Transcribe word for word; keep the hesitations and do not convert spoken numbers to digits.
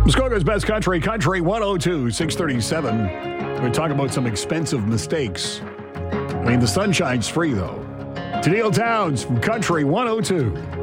Muskoka's Best Country, Country one oh two, six thirty-seven. We're going to talk about some expensive mistakes. I mean, the sunshine's free, though. Tennille Towns from Country one oh two.